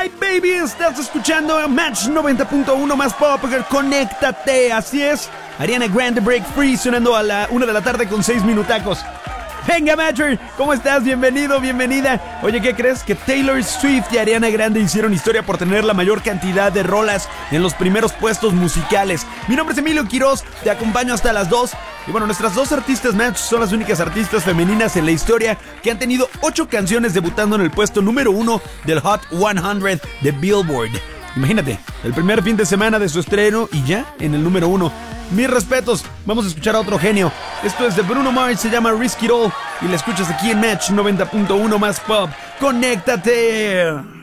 Alright, baby, estás escuchando Match 90.1 más pop, conéctate, así es. Ariana Grande, Break Free, sonando a la 1 de la tarde con 6 minutacos. Venga, Matcher, ¿cómo estás? Bienvenido, bienvenida. Oye, ¿qué crees? Que Taylor Swift y Ariana Grande hicieron historia por tener la mayor cantidad de rolas en los primeros puestos musicales. Mi nombre es Emilio Quiroz, te acompaño hasta las 2. Y bueno, nuestras dos artistas Match son las únicas artistas femeninas en la historia que han tenido 8 canciones debutando en el puesto número 1 del Hot 100 de Billboard. Imagínate, el primer fin de semana de su estreno y ya en el número 1. Mis respetos, vamos a escuchar a otro genio. Esto es de Bruno Mars, se llama Risk It All y la escuchas aquí en Match 90.1 más pop. ¡Conéctate!